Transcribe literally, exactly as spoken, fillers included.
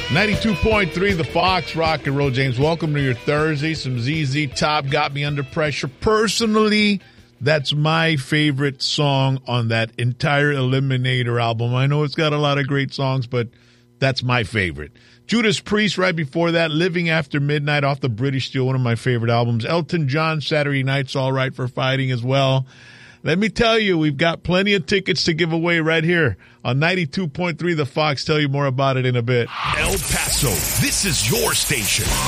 ninety-two point three The Fox, Rock and Roll. James, welcome to your Thursday. Some Z Z Top, Got Me Under Pressure. Personally, that's my favorite song on that entire Eliminator album. I know it's got a lot of great songs, but that's my favorite. Judas Priest right before that, Living After Midnight off the British Steel, one of my favorite albums. Elton John, Saturday Night's All Right for Fighting as well. Let me tell you, we've got plenty of tickets to give away right here on ninety-two point three The Fox. Tell you more about it in a bit. El Paso, this is your station.